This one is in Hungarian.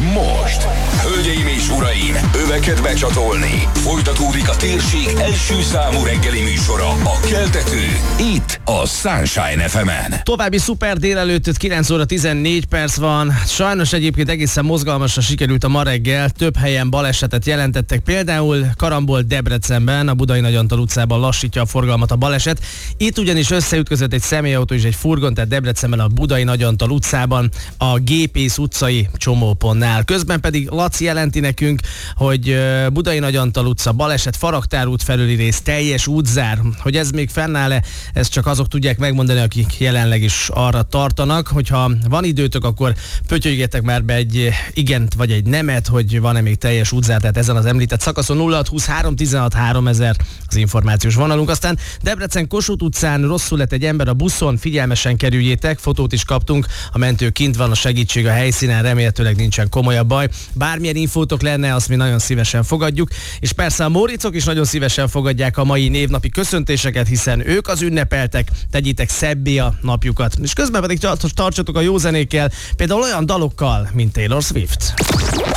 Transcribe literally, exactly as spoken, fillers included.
most. Hölgyeim és uraim, öveket becsatolni. Folytatódik a térség első számú reggeli műsora, a Keltető, itt a Sunshine ef emen. További szuper délelőtt, kilenc óra tizennégy perc van. Sajnos egyébként egészen mozgalmasra sikerült a ma reggel. Több helyen balesetet jelentettek. Például Karambol Debrecenben, a Budai Nagy Antal utcában lassítja a forgalmat a baleset. Itt ugyanis összeütközött egy személyautó és egy furgon, tehát Debrecenben a Budai Nagy Antal utcában, a Gépész utcai csomópontnál. Közben pedig Laci jelenti nekünk, hogy Budai Nagy Antal utca baleset, Faragtár út felüli rész, teljes útzár. Hogy ez még fennáll-e, ezt csak azok tudják megmondani, akik jelenleg is arra tartanak, hogyha van időtök, akkor pötyögjetek már be egy igent vagy egy nemet, hogy van-e még teljes útzár, tehát ezen az említett szakaszon nulla hat huszonhárom tizenhat háromezer az információs vonalunk. Aztán Debrecen Kossuth utcán rosszul lett egy ember a buszon, figyelmesen kerüljétek, fotót is kaptunk, a mentő kint van, a segítség a helyszínen, remélhetőleg nincsen komolyabb baj. Bármilyen infótok lenne, azt mi nagyon szívesen fogadjuk, és persze a Móricok is nagyon szívesen fogadják a mai névnapi köszöntéseket, hiszen ők az ünnepeltek, tegyétek szebbé a napjukat. És közben pedig tartsatok a jó zenékkel, például olyan dalokkal, mint Taylor Swift.